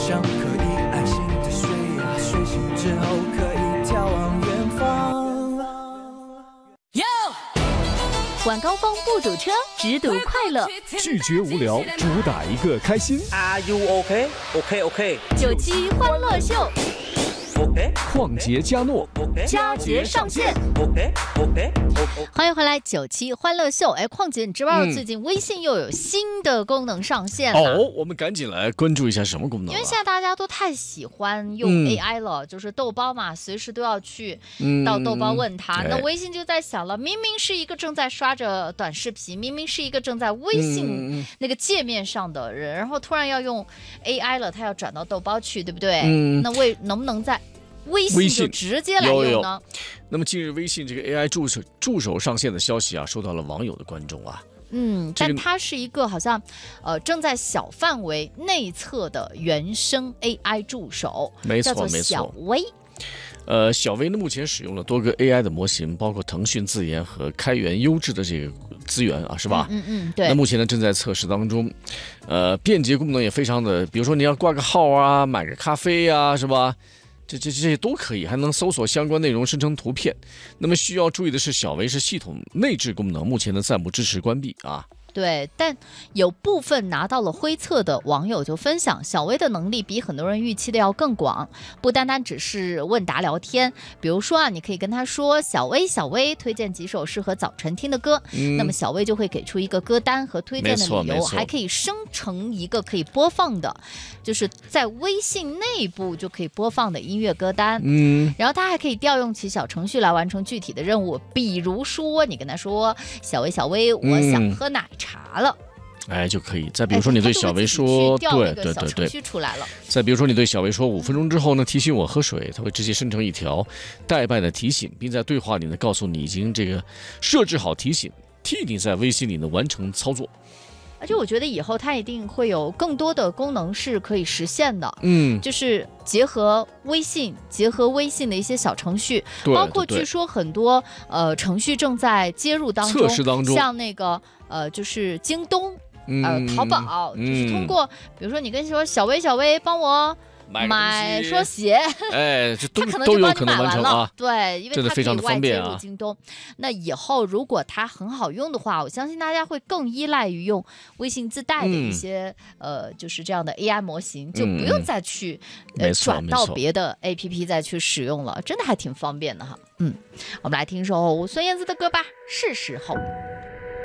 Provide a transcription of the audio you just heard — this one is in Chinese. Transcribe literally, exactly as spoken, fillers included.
想可以安心的睡啊，睡醒之后可以眺望远方。 晚高峰不堵车，只堵快乐。 拒绝无聊，主打一个开心。 Are you OK? OK OK。 九七欢乐秀 OK。 邝杰嘉诺佳节上线。 OK OK OK。 欢迎回来，九七欢乐秀。哎，邝杰，你知不知道最近微信又有新的功能上线了？ 哦，我们赶紧来关注一下什么功能、啊？ 因为现在大家都太喜欢用 A I 了，嗯、就是豆包嘛，随时都要去到豆包问他。嗯、那微信就在想了，明明是一个正在刷着短视频，明明是一个正在微信那个界面上的人，嗯、然后突然要用 A I 了，他要转到豆包去，对不对？嗯、那为能不能在微信就直接来用呢？ 有有。那么近日微信这个 A I 助手助手上线的消息啊，受到了网友的关注啊。 嗯，但它是一个好像呃正在小范围内测的原生 A I 助手， 没错叫做小薇。 呃，小薇呢目前使用了多个 A I 的模型，包括腾讯自研和开源优质的这个资源啊，是吧？ 嗯嗯，对。 那目前呢正在测试当中，呃，便捷功能也非常的，比如说你要挂个号啊，买个咖啡啊，是吧？这这这些都可以，还能搜索相关内容生成图片。那么需要注意的是，小薇是系统内置功能，目前呢暂不支持关闭啊。 对，但有部分拿到了灰测的网友就分享，小薇的能力比很多人预期的要更广，不单单只是问答聊天。比如说啊，你可以跟他说小薇小薇推荐几首适合早晨听的歌，嗯、那么小薇就会给出一个歌单和推荐的理由，还可以生成一个可以播放的，就是在微信内部就可以播放的音乐歌单。嗯，然后他还可以调用起小程序来完成具体的任务，比如说你跟他说小薇小薇，我想喝奶茶了， 哎，就可以。再比如说你对小薇说，对对对对， 出来了。 再比如说你对小薇说，五分钟之后呢，提醒我喝水，它会直接生成一条代办的提醒，并在对话里呢告诉你已经这个设置好提醒，替你在微信里呢完成操作。 而且我觉得以后它一定会有更多的功能是可以实现的，嗯，就是结合微信，结合微信的一些小程序，包括据说很多呃程序正在接入当中， 测试当中， 像那个呃就是京东，呃淘宝，嗯、就是通过比如说你跟说小薇小薇帮我买双鞋， 哎，这都他可能就帮你买完了， 啊、 对，因为它可以外接入京东。 啊、 那以后如果它很好用的话，我相信大家会更依赖于用微信自带的一些、嗯、呃，就是这样的 A I 模型，就不用再去、嗯、呃转到别的 A P P 再去使用了，真的还挺方便的哈。嗯，我们来听首孙燕姿的歌吧，是时候。